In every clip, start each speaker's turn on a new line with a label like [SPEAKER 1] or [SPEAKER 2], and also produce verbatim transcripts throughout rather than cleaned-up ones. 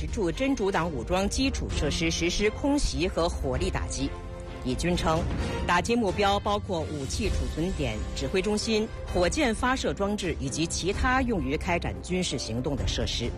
[SPEAKER 1] 十处真主党武装基础设施实施空袭和火力打击。以军称，打击目标包括武器储存点、指挥中心、火箭发射装置以及其他用于开展军事行动的设施。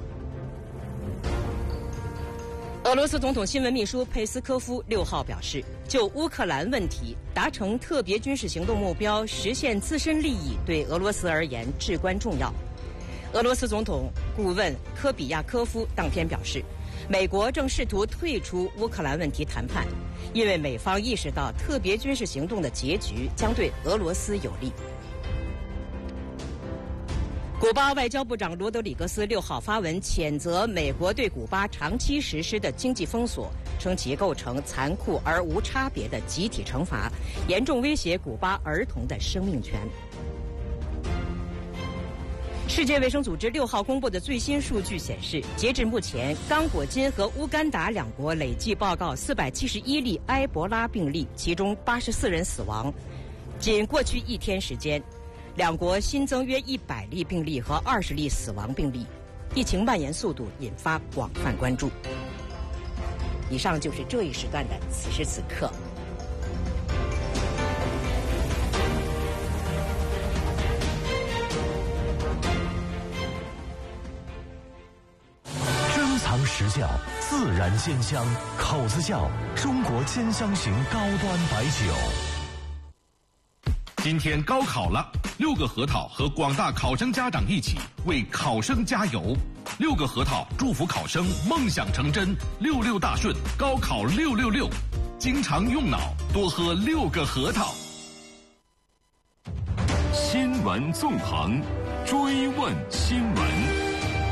[SPEAKER 1] 俄罗斯总统新闻秘书佩斯科夫六号表示，就乌克兰问题，达成特别军事行动目标，实现自身利益，对俄罗斯而言至关重要。俄罗斯总统顾问科比亚科夫当天表示，美国正试图退出乌克兰问题谈判，因为美方意识到特别军事行动的结局将对俄罗斯有利。古巴外交部长罗德里格斯六号发文谴责美国对古巴长期实施的经济封锁，称其构成残酷而无差别的集体惩罚，严重威胁古巴儿童的生命权。世界卫生组织六号公布的最新数据显示，截至目前，刚果金和乌干达两国累计报告四百七十一例埃博拉病例，其中八十四人死亡。仅过去一天时间，两国新增约一百例病例和二十例死亡病例，疫情蔓延速度引发广泛关注。以上就是这一时段的此时此刻。
[SPEAKER 2] 珍藏实窖，自然鲜香，口子窖，中国兼香型高端白酒。
[SPEAKER 3] 今天高考了，六个核桃和广大考生家长一起为考生加油。六个核桃祝福考生梦想成真，六六大顺，高考六六六。经常用脑，多喝六个核桃。
[SPEAKER 4] 新闻纵横，追问新闻。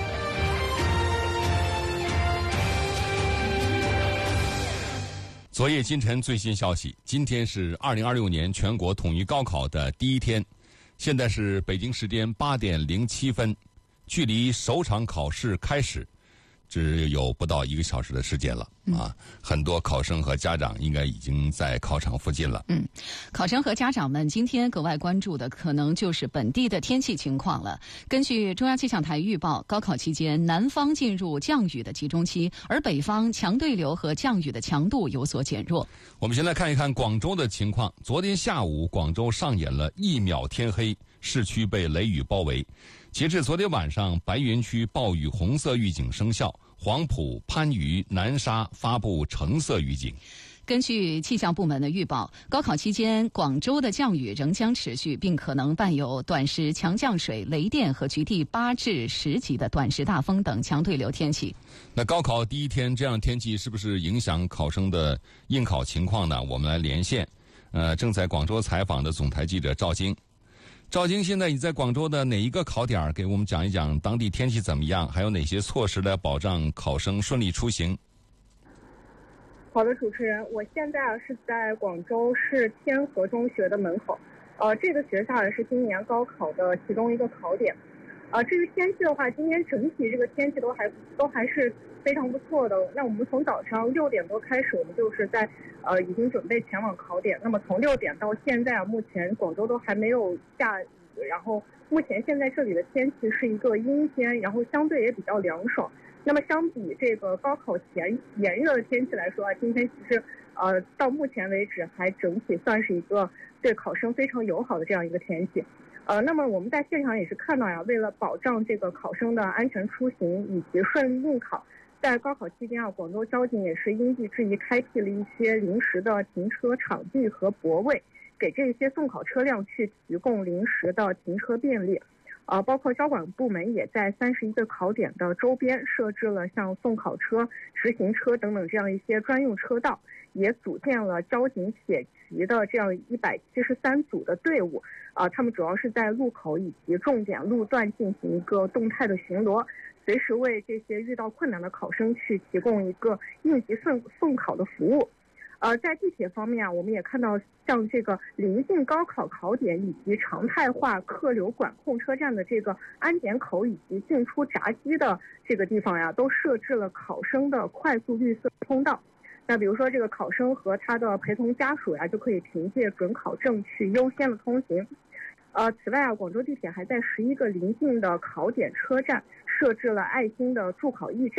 [SPEAKER 5] 昨夜今晨最新消息，今天是二零二六年全国统一高考的第一天，现在是北京时间八点零七分，距离首场考试开始只有不到一个小时的时间了、嗯、啊！很多考生和家长应该已经在考场附近了。
[SPEAKER 6] 嗯，考生和家长们今天格外关注的可能就是本地的天气情况了。根据中央气象台预报，高考期间南方进入降雨的集中期，而北方强对流和降雨的强度有所减弱。
[SPEAKER 5] 我们先来看一看广州的情况。昨天下午，广州上演了一秒天黑，市区被雷雨包围。截至昨天晚上，白云区暴雨红色预警生效，黄埔、番禺、南沙发布橙色预警。
[SPEAKER 6] 根据气象部门的预报，高考期间广州的降雨仍将持续，并可能伴有短时强降水、雷电和局地八至十级的短时大风等强对流天气。
[SPEAKER 5] 那高考第一天这样天气是不是影响考生的应考情况呢？我们来连线，呃，正在广州采访的总台记者赵晶。赵晶，现在你在广州的哪一个考点？给我们讲一讲当地天气怎么样，还有哪些措施来保障考生顺利出行？
[SPEAKER 7] 好的，主持人，我现在啊是在广州市天河中学的门口，呃，这个学校也是今年高考的其中一个考点。呃，至于天气的话，今天整体这个天气都还都还是非常不错的。那我们从早上六点多开始，我们就是在呃已经准备前往考点。那么从六点到现在啊，目前广州都还没有下雨，然后目前现在这里的天气是一个阴天，然后相对也比较凉爽。那么相比这个高考前炎热的天气来说啊，今天其实呃到目前为止还整体算是一个对考生非常友好的这样一个天气。呃，那么我们在现场也是看到呀，为了保障这个考生的安全出行以及顺利应考，在高考期间啊，广州交警也是因地制宜开辟了一些临时的停车场地和泊位，给这些送考车辆去提供临时的停车便利。呃，包括交管部门也在三十一个考点的周边设置了像送考车、直行车等等这样一些专用车道，也组建了交警铁骑的这样一百七十三组的队伍。啊、呃，他们主要是在路口以及重点路段进行一个动态的巡逻，随时为这些遇到困难的考生去提供一个应急送送考的服务。呃，在地铁方面啊，我们也看到像这个临近高考考点以及常态化客流管控车站的这个安检口以及进出闸机的这个地方呀，都设置了考生的快速绿色通道。那比如说这个考生和他的陪同家属呀，就可以凭借准考证去优先的通行。呃，此外啊，广州地铁还在十一个临近的考点车站设置了爱心的助考驿站，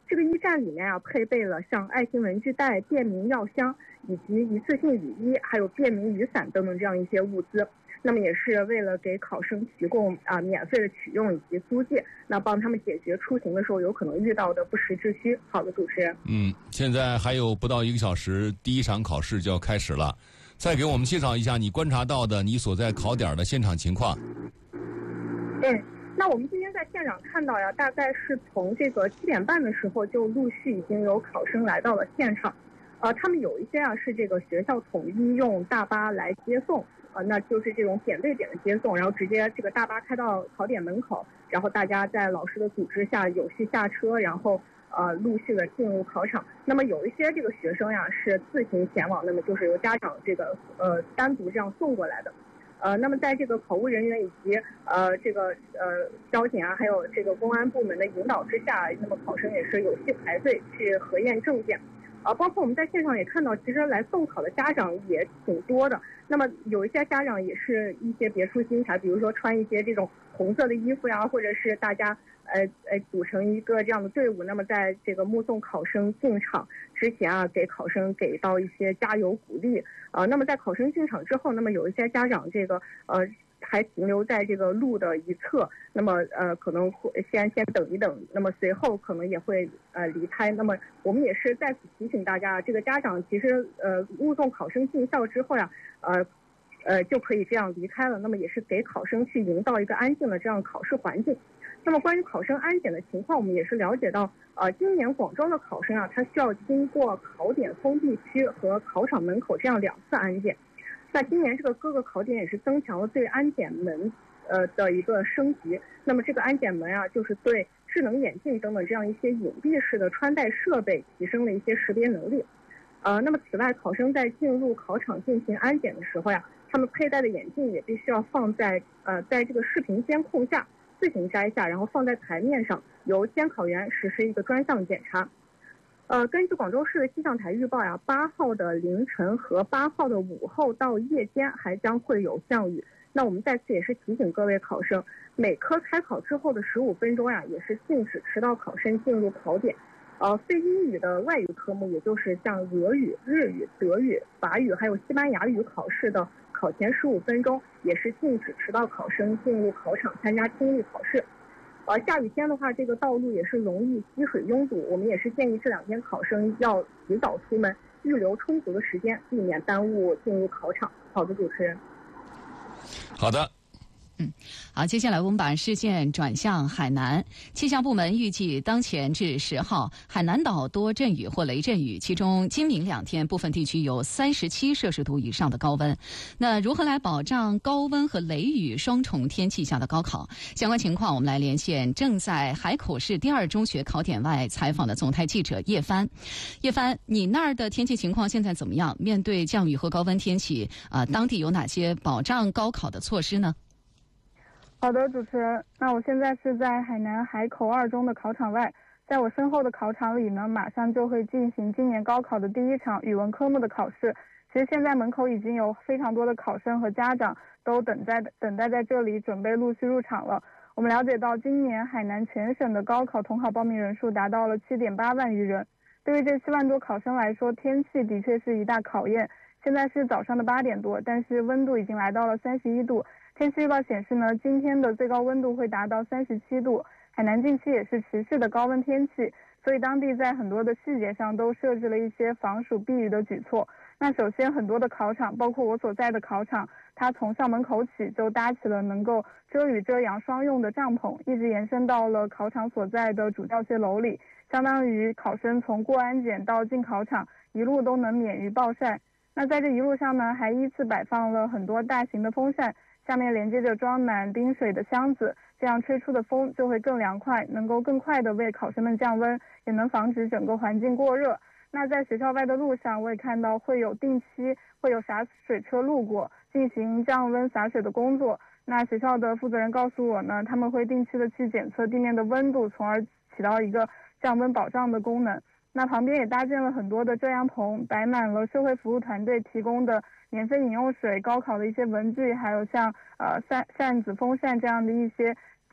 [SPEAKER 7] 这个驿站里面啊，配备了像爱心文具袋、便民药箱以及一次性雨衣，还有便民雨伞等等这样一些物资。那么也是为了给考生提供啊、呃、免费的取用以及租借，那帮他们解决出行的时候有可能遇到的不时之需。好的，主持人。
[SPEAKER 5] 嗯，现在还有不到一个小时，第一场考试就要开始了。再给我们介绍一下你观察到的你所在考点的现场情况。
[SPEAKER 7] 嗯，那我们今天在现场看到呀，大概是从这个七点半的时候就陆续已经有考生来到了现场。呃，他们有一些啊是这个学校统一用大巴来接送。呃，那就是这种点对点的接送，然后直接这个大巴开到考点门口，然后大家在老师的组织下有序下车，然后呃陆续的进入考场。那么有一些这个学生呀是自行前往，那么就是由家长这个呃单独这样送过来的。呃，那么在这个考务人员以及呃这个呃交警啊，还有这个公安部门的引导之下，那么考生也是有序排队去核验证件。啊，包括我们在现场也看到，其实来送考的家长也挺多的。那么有一些家长也是一些别出心裁，比如说穿一些这种红色的衣服呀，或者是大家呃呃组成一个这样的队伍。那么在这个目送考生进场之前啊，给考生给到一些加油鼓励啊、呃。那么在考生进场之后，那么有一些家长这个呃。还停留在这个路的一侧，那么呃可能会先先等一等，那么随后可能也会呃离开。那么我们也是在此提醒大家，这个家长其实呃目送考生进校之后呀，呃呃就可以这样离开了。那么也是给考生去营造一个安静的这样考试环境。那么关于考生安检的情况，我们也是了解到，呃今年广州的考生啊，他需要经过考点封闭区和考场门口这样两次安检。那今年这个各个考点也是增强了对安检门呃的一个升级。那么这个安检门啊，就是对智能眼镜等等这样一些隐蔽式的穿戴设备提升了一些识别能力。呃，那么此外，考生在进入考场进行安检的时候呀，他们佩戴的眼镜也必须要放在呃在这个视频监控下自行摘下，然后放在台面上，由监考员实施一个专项检查。呃，根据广州市的气象台预报呀，八号的凌晨和八号的午后到夜间还将会有降雨。那我们在此也是提醒各位考生，每科开考之后的十五分钟呀，也是禁止迟到考生进入考点。呃，非英语的外语科目，也就是像俄语、日语、德语、法语还有西班牙语考试的考前十五分钟，也是禁止迟到考生进入考场参加听力考试。呃，下雨天的话，这个道路也是容易积水拥堵，我们也是建议这两天考生要提早出门，预留充足的时间，避免耽误进入考场。好的，主持人。
[SPEAKER 5] 好的。
[SPEAKER 6] 嗯，好，接下来我们把视线转向海南。气象部门预计当前至十号，海南岛多阵雨或雷阵雨，其中今明两天部分地区有三十七摄氏度以上的高温。那如何来保障高温和雷雨双重天气下的高考？相关情况，我们来连线正在海口市第二中学考点外采访的总台记者叶帆。叶帆，你那儿的天气情况现在怎么样？面对降雨和高温天气，啊、呃，当地有哪些保障高考的措施呢？
[SPEAKER 8] 好的，主持人，那我现在是在海南海口二中的考场外，在我身后的考场里呢，马上就会进行今年高考的第一场语文科目的考试。其实现在门口已经有非常多的考生和家长都等在等待在这里，准备陆续入场了。我们了解到，今年海南全省的高考统考报名人数达到了 七点八万余人。对于这七万多考生来说，天气的确是一大考验。现在是早上的八点多，但是温度已经来到了三十一度。天气预报显示呢，今天的最高温度会达到三十七度。海南近期也是持续的高温天气，所以当地在很多的细节上都设置了一些防暑避雨的举措。那首先，很多的考场，包括我所在的考场，它从校门口起就搭起了能够遮雨遮阳双用的帐篷，一直延伸到了考场所在的主教学楼里，相当于考生从过安检到进考场一路都能免于暴晒。那在这一路上呢，还依次摆放了很多大型的风扇，下面连接着装满冰水的箱子，这样吹出的风就会更凉快，能够更快的为考生们降温，也能防止整个环境过热。那在学校外的路上，我也看到会有定期会有洒水车路过，进行降温洒水的工作。那学校的负责人告诉我呢，他们会定期的去检测地面的温度，从而起到一个降温保障的功能。那旁边也搭建了很多的遮阳棚，摆满了社会服务团队提供的免费饮用水、高考的一些文具，还有像呃扇扇子、风扇这样的一些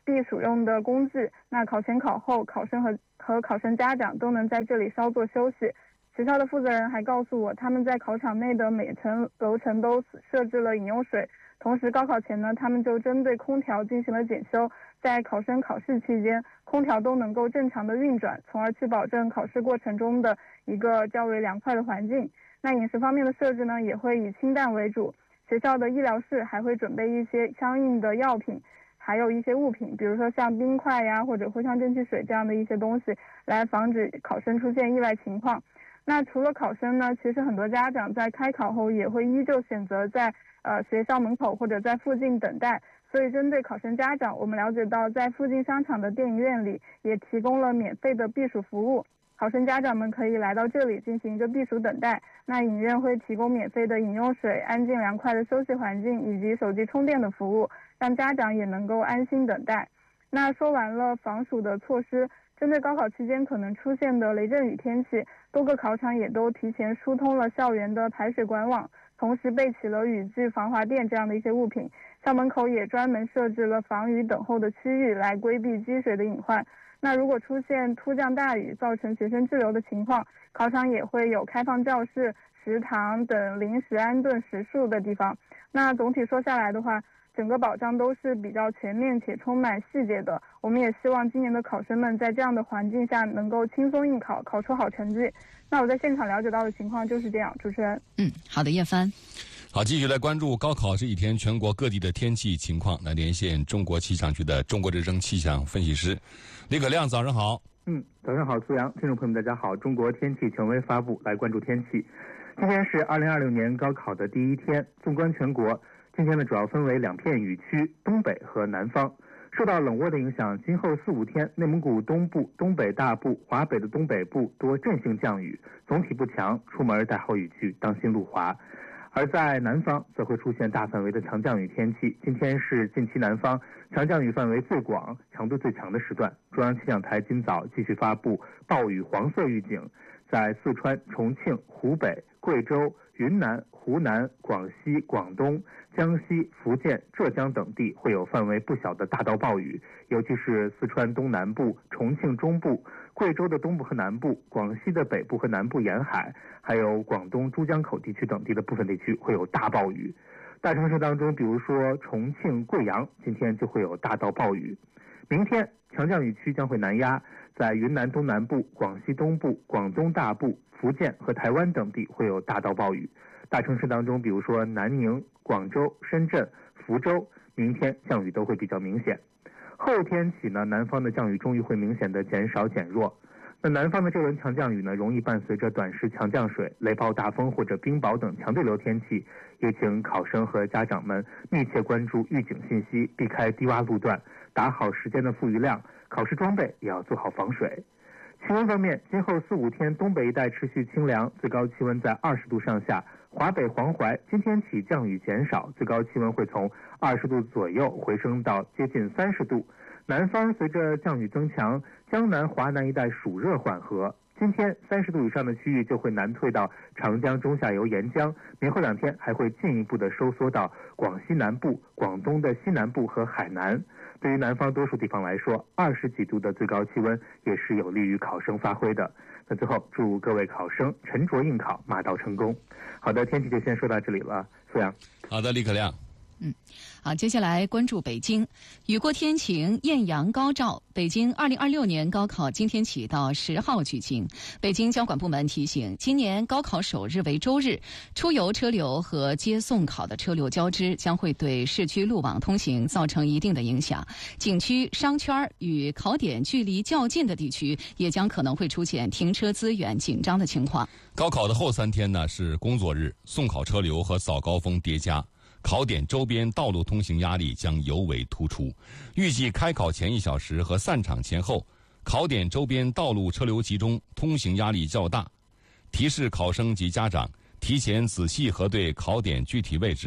[SPEAKER 8] 避暑用的工具。那考前考后，考生和和考生家长都能在这里稍作休息。学校的负责人还告诉我，他们在考场内的每层楼层都设置了饮用水，同时高考前呢，他们就针对空调进行了检修，在考生考试期间，空调都能够正常的运转，从而去保证考试过程中的一个较为凉快的环境。那饮食方面的设置呢，也会以清淡为主。学校的医疗室还会准备一些相应的药品，还有一些物品，比如说像冰块呀或者藿香正气水这样的一些东西，来防止考生出现意外情况。那除了考生呢，其实很多家长在开考后也会依旧选择在呃学校门口或者在附近等待。所以针对考生家长，我们了解到在附近商场的电影院里也提供了免费的避暑服务，考生家长们可以来到这里进行一个避暑等待。那影院会提供免费的饮用水、安静凉快的休息环境以及手机充电的服务，让家长也能够安心等待。那说完了防暑的措施，针对高考期间可能出现的雷阵雨天气，多个考场也都提前疏通了校园的排水管网，同时备齐了雨具、防滑垫这样的一些物品。校门口也专门设置了防雨等候的区域，来规避积水的隐患。那如果出现突降大雨造成学生滞留的情况，考场也会有开放教室、食堂等临时安顿食宿的地方。那总体说下来的话，整个保障都是比较全面且充满细节的。我们也希望今年的考生们在这样的环境下能够轻松应考，考出好成绩。那我在现场了解到的情况就是这样。主持人，
[SPEAKER 6] 嗯，好的，叶帆。
[SPEAKER 5] 好，继续来关注高考这几天全国各地的天气情况。来连线中国气象局的中国之声气象分析师李可亮，早上好。
[SPEAKER 9] 嗯，早上好，苏阳，听众朋友们，大家好。中国天气权威发布，来关注天气。今天是二零二六年高考的第一天，纵观全国，今天呢主要分为两片雨区，东北和南方。受到冷涡的影响，今后四五天，内蒙古东部、东北大部、华北的东北部多阵性降雨，总体不强，出门带好雨具，当心路滑。而在南方则会出现大范围的强降雨天气。今天是近期南方强降雨范围最广、强度最强的时段。中央气象台今早继续发布暴雨黄色预警，在四川、重庆、湖北、贵州、云南、湖南、广西、广东、江西、福建、浙江等地会有范围不小的大到暴雨，尤其是四川东南部、重庆中部、贵州的东部和南部、广西的北部和南部沿海，还有广东珠江口地区等地的部分地区会有大暴雨。大城市当中，比如说重庆、贵阳，今天就会有大到暴雨。明天强降雨区将会南压，在云南东南部、广西东部、广东大部、福建和台湾等地会有大到暴雨。大城市当中，比如说南宁、广州、深圳、福州，明天降雨都会比较明显。后天起呢，南方的降雨终于会明显的减少减弱。那南方的这轮强降雨呢，容易伴随着短时强降水、雷暴大风或者冰雹等强对流天气，也请考生和家长们密切关注预警信息，避开低洼路段，打好时间的富余量，考试装备也要做好防水。气温方面，今后四五天东北一带持续清凉，最高气温在二十度上下。华北、黄淮今天起降雨减少，最高气温会从二十度左右回升到接近三十度。南方随着降雨增强，江南、华南一带暑热缓和。今天三十度以上的区域就会南退到长江中下游沿江，明后两天还会进一步的收缩到广西南部、广东的西南部和海南。对于南方多数地方来说，二十几度的最高气温也是有利于考生发挥的。那最后祝各位考生沉着应考，马到成功。好的，天气就先说到这里了，苏阳。
[SPEAKER 5] 好的，李可亮。
[SPEAKER 6] 嗯，好，接下来关注北京，雨过天晴，艳阳高照。北京二零二六年高考今天起到十号举行。北京交管部门提醒，今年高考首日为周日，出游车流和接送考的车流交织，将会对市区路网通行造成一定的影响。景区、商圈与考点距离较近的地区，也将可能会出现停车资源紧张的情况。
[SPEAKER 5] 高考的后三天呢是工作日，送考车流和早高峰叠加。考点周边道路通行压力将尤为突出，预计开考前一小时和散场前后，考点周边道路车流集中，通行压力较大。提示考生及家长提前仔细核对考点具体位置，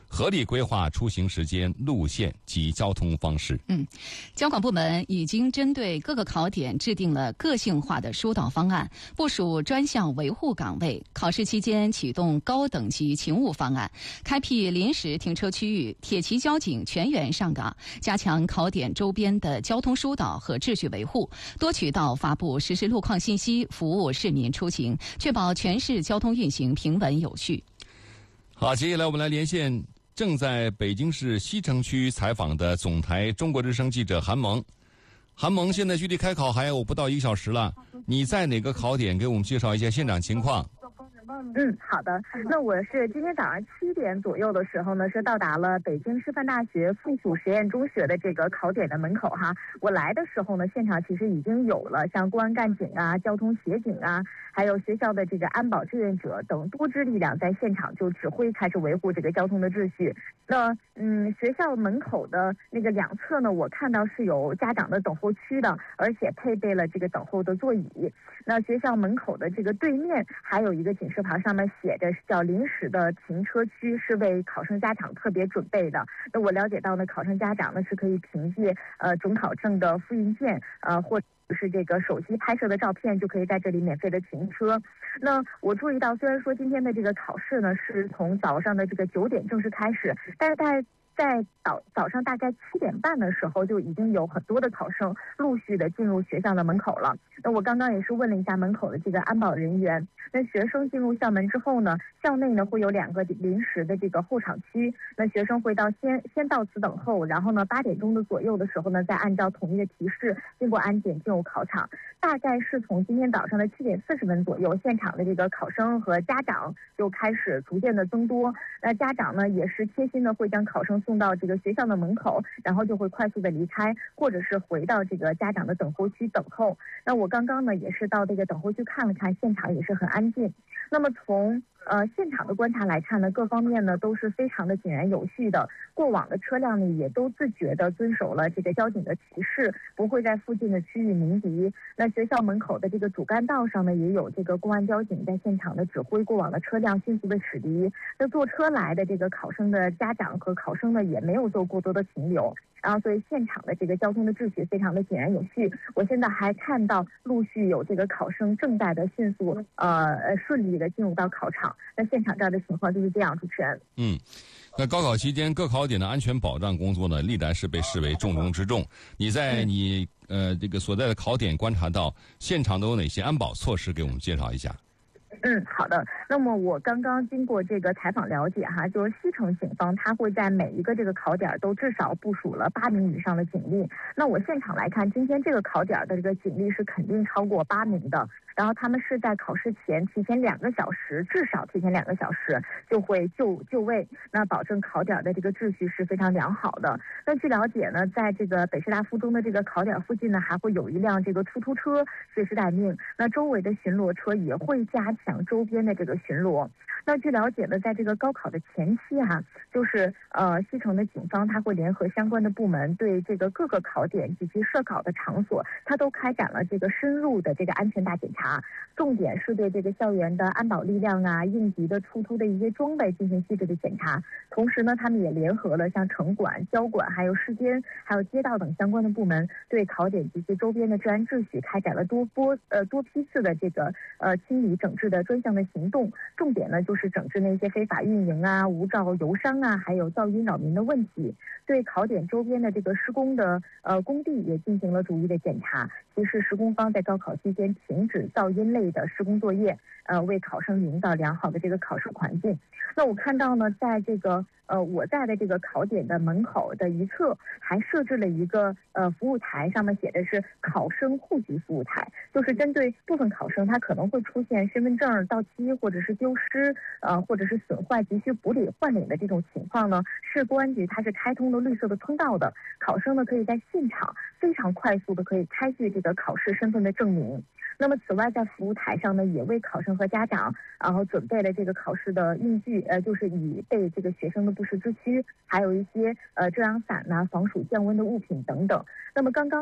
[SPEAKER 5] 合理规划出行时间、路线及交通方式。
[SPEAKER 6] 嗯，交管部门已经针对各个考点制定了个性化的疏导方案，部署专项维护岗位，考试期间启动高等级勤务方案，开辟临时停车区域，铁骑交警全员上岗，加强考点周边的交通疏导和秩序维护，多渠道发布实时路况信息，服务市民出行，确保全市交通运行平稳有序。
[SPEAKER 5] 好，接下来我们来连线正在北京市西城区采访的总台中国之声记者韩萌。韩萌，现在距离开考还有不到一个小时了，你在哪个考点？给我们介绍一下现场情况。
[SPEAKER 10] 嗯，好的。那我是今天早上七点左右的时候呢，是到达了北京师范大学附属实验中学的这个考点的门口哈。我来的时候呢，现场其实已经有了像公安干警啊、交通协警啊，还有学校的这个安保志愿者等多支力量在现场就指挥开始维护这个交通的秩序。那嗯，学校门口的那个两侧呢，我看到是有家长的等候区的，而且配备了这个等候的座椅。那学校门口的这个对面还有一个警示牌，上面写着叫临时的停车区，是为考生家长特别准备的。那我了解到呢，考生家长呢是可以凭借呃准考证的复印件呃或者是这个手机拍摄的照片，就可以在这里免费的停车。那我注意到，虽然说今天的这个考试呢是从早上的这个九点正式开始，但是在在早早上大概七点半的时候，就已经有很多的考生陆续的进入学校的门口了。那我刚刚也是问了一下门口的这个安保人员，那学生进入校门之后呢，校内呢会有两个临时的这个候场区，那学生会到先先到此等候，然后呢八点钟的左右的时候呢，再按照统一的提示经过安检进入考场。大概是从今天早上的七点四十分左右，现场的这个考生和家长就开始逐渐的增多。那家长呢也是贴心的会将考生送到这个学校的门口，然后就会快速的离开，或者是回到这个家长的等候区等候。那我刚刚呢也是到这个等候区看了看，现场也是很安静。那么从呃现场的观察来看呢，各方面呢都是非常的井然有序的，过往的车辆呢也都自觉的遵守了这个交警的提示，不会在附近的区域鸣笛。那学校门口的这个主干道上呢，也有这个公安交警在现场的指挥过往的车辆迅速的驶离。那坐车来的这个考生的家长和考生呢，也没有做过多的停留。然后，所以现场的这个交通的秩序非常的井然有序。我现在还看到陆续有这个考生正在的迅速呃顺利的进入到考场。那现场这样的情况就是这样，主持人。
[SPEAKER 5] 嗯，那高考期间各考点的安全保障工作呢，历来是被视为重中之重。你在你呃这个所在的考点观察到现场都有哪些安保措施？给我们介绍一下。
[SPEAKER 10] 嗯，好的。那么我刚刚经过这个采访了解哈，就是西城警方他会在每一个这个考点都至少部署了八名以上的警力。那我现场来看，今天这个考点的这个警力是肯定超过八名的。然后他们是在考试前提前两个小时，至少提前两个小时就会就就位，那保证考点的这个秩序是非常良好的。那据了解呢，在这个北师大附中的这个考点附近呢，还会有一辆这个出租车随时待命。那周围的巡逻车也会加强周边的这个巡逻。那据了解呢，在这个高考的前期哈、啊，就是呃西城的警方他会联合相关的部门，对这个各个考点及其设考的场所，他都开展了这个深入的这个安全大检查。重点是对这个校园的安保力量啊、应急的出突的一些装备进行细致的检查。同时呢，他们也联合了像城管、交管、还有市监、还有街道等相关的部门，对考点及其周边的治安秩序开展了多波呃多批次的这个呃清理整治的专项的行动。重点呢就是整治那些非法运营啊、无照游商啊，还有噪音扰民的问题。对考点周边的这个施工的呃工地也进行了逐一的检查，提示施工方在高考期间停止噪音类的施工作业，呃，为考生营造良好的这个考试环境。那我看到呢，在这个呃我在的这个考点的门口的一侧，还设置了一个呃服务台，上面写的是考生户籍服务台，就是针对部分考生他可能会出现身份证到期或者是丢失，呃或者是损坏急需补领换领的这种情况呢，市公安局它是开通了绿色的通道的，考生呢可以在现场非常快速的可以开具这个考试身份的证明。那么此外，在服务台上呢，也为考生和家长，然后准备了这个考试的用具，呃，就是以备这个学生的不时之需，还有一些呃遮阳伞呐、防暑降温的物品等等。那么刚刚呢，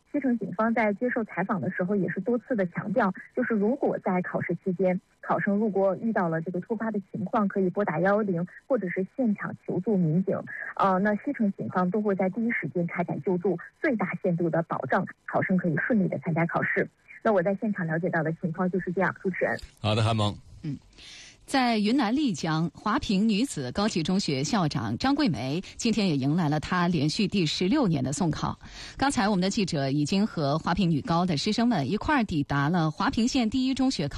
[SPEAKER 10] 西城警方在接受采访的时候也是多次的强调，就是如果在考试期间，考生如果遇到了这个突发的情况，可以拨打幺幺零或者是现场求助民警。呃，那西城警方都会在第一时间开展救助，最大限度的保障考生可以顺利的参加考试。那我在现场了解到的情况就是这样，主持人。
[SPEAKER 5] 好的，韩萌。
[SPEAKER 6] 嗯。在云南丽江，华坪女子高级中学校长张桂梅今天也迎来了她连续第十六年的送考。刚才我们的记者已经和华坪女高的师生们一块儿抵达了华坪县第一中学考